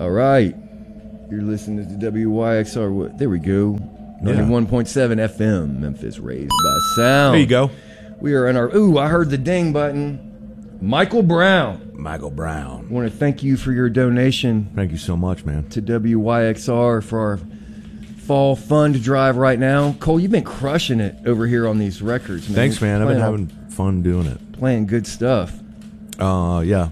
All right. You're listening to WYXR. What? There we go. 91.7 FM, Memphis, raised by sound. There you go. We are in our... Ooh, I heard the ding button. Michael Brown. Michael Brown. I want to thank you for your donation. Thank you so much, man. To WYXR for our fall fund drive right now. Cole, you've been crushing it over here on these records, man. Thanks, man. I've been having fun doing it. Playing good stuff. Yeah.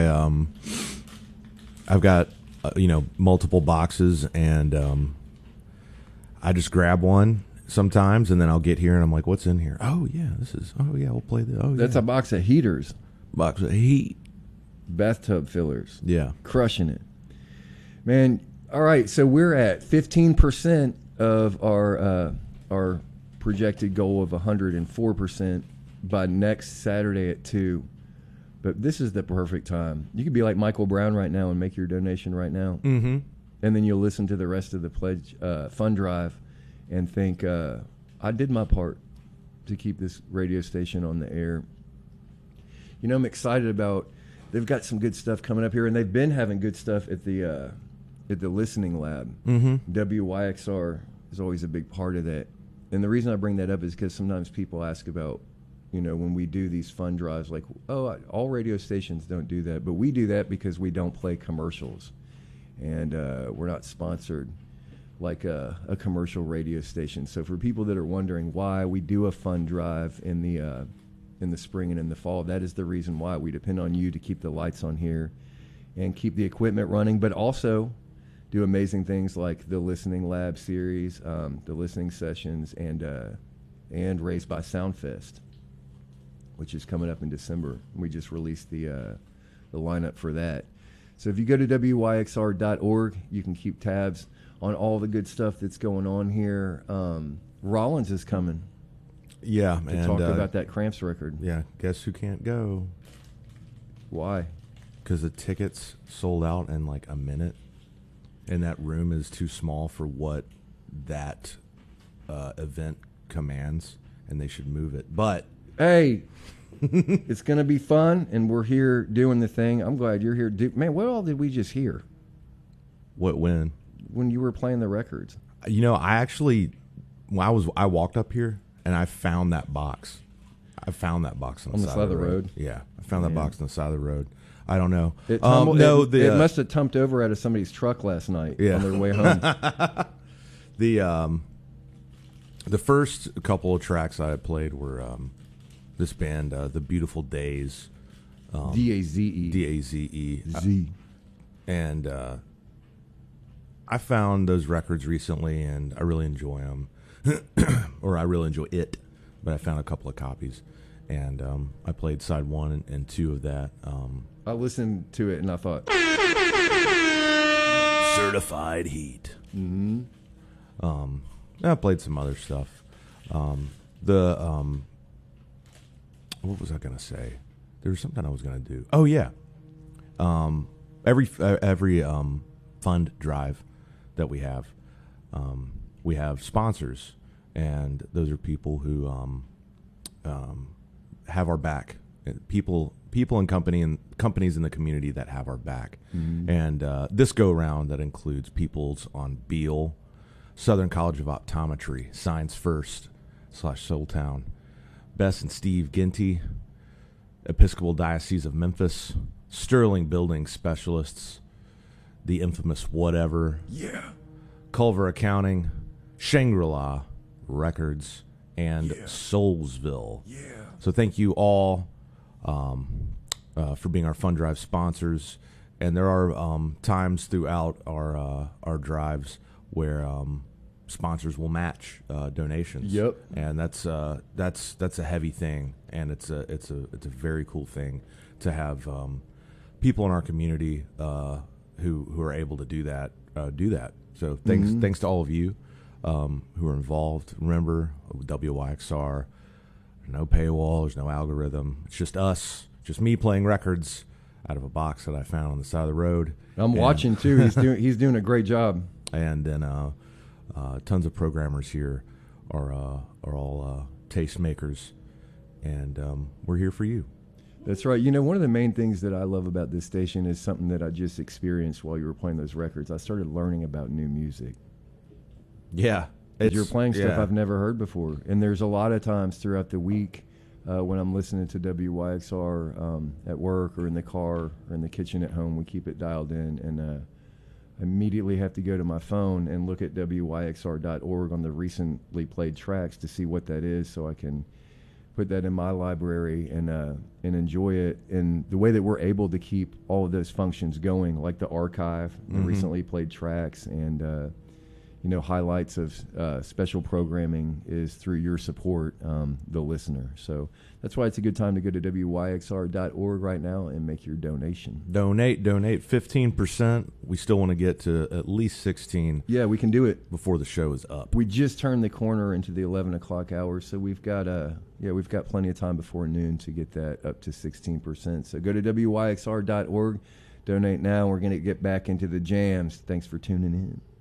I've got multiple boxes, and I just grab one sometimes, and then I'll get here and I'm like, "What's in here?" Oh yeah, we'll play this. Oh, that's a box of heaters. Box of heat. Bathtub fillers. Yeah, crushing it, man. All right, so we're at 15% of our projected goal of 104% by next Saturday at 2. But this is the perfect time. You could be like Michael Brown right now and make your donation right now. Mm-hmm. And then you'll listen to the rest of the pledge fund drive and think, I did my part to keep this radio station on the air. You know, I'm excited about, they've got some good stuff coming up here, and they've been having good stuff at the listening lab. Mm-hmm. WYXR is always a big part of that. And the reason I bring that up is because sometimes people ask about, when we do these fund drives, like, oh, all radio stations don't do that. But we do that because we don't play commercials. And we're not sponsored like a commercial radio station. So for people that are wondering why we do a fund drive in the spring and in the fall, that is the reason why. We depend on you to keep the lights on here and keep the equipment running, but also do amazing things like the Listening Lab series, the listening sessions, and Raised by Soundfest, which is coming up in December. We just released the lineup for that. So if you go to WYXR.org, you can keep tabs on all the good stuff that's going on here. Rollins is coming. Yeah, to talk about that Cramps record. Yeah, guess who can't go? Why? Because the tickets sold out in like a minute, and that room is too small for what that event commands, and they should move it. But hey, it's going to be fun, and we're here doing the thing. I'm glad you're here. Man, what all did we just hear? What, when? When you were playing the records. I walked up here, and I found that box. I found that box on the side of the road. Yeah, I found that box on the side of the road. I don't know. It must have tumped over out of somebody's truck last night on their way home. The first couple of tracks I had played were this band, The Beautiful Days. D-A-Z-E. D-A-Z-E. Z. And I found those records recently, and I really enjoy them. Or I really enjoy it. But I found a couple of copies. And I played side 1 and 2 of that. I listened to it, and I thought... Certified Heat. Mm-hmm. I played some other stuff. What was I going to say? There was something I was going to do. Oh, yeah. Every fund drive that we have sponsors, and those are people who have our back. People and companies in the community that have our back. Mm-hmm. And this go round, that includes Peoples on Beale, Southern College of Optometry, Science First /Soultown, Bess and Steve Ginty, Episcopal Diocese of Memphis, Sterling Building Specialists, the infamous Whatever, Culver Accounting, Shangri-La Records, and Soulsville. Yeah. So thank you all for being our fund drive sponsors. And there are times throughout our drives where sponsors will match donations. Yep. And that's a heavy thing, and it's a very cool thing to have people in our community who are able to do that. So thanks to all of you who are involved. Remember, WYXR, no paywall, there's no algorithm. It's just us, just me playing records out of a box that I found on the side of the road. I'm watching too. He's doing a great job. And then tons of programmers here are all tastemakers, and we're here for you. That's right. You know, one of the main things that I love about this station is something that I just experienced while you were playing those records. I started learning about new music. Yeah. You're playing stuff I've never heard before. And there's a lot of times throughout the week when I'm listening to WYXR at work or in the car or in the kitchen at home, we keep it dialed in. And I immediately have to go to my phone and look at WYXR.org on the recently played tracks to see what that is so I can put that in my library and enjoy it. And the way that we're able to keep all of those functions going, like the archive, the recently played tracks, and highlights of special programming, is through your support, the listener. So that's why it's a good time to go to WYXR.org right now and make your donation. Donate 15%. We still want to get to at least 16. Yeah, we can do it before the show is up. We just turned the corner into the 11 o'clock hour, so we've got plenty of time before noon to get that up to 16%. So go to WYXR.org, donate now. We're going to get back into the jams. Thanks for tuning in.